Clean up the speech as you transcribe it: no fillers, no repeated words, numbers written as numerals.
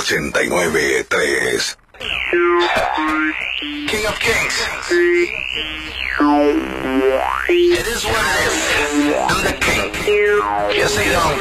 89.3. King of Kings. It is what it is. I'm the king. Yes, I know.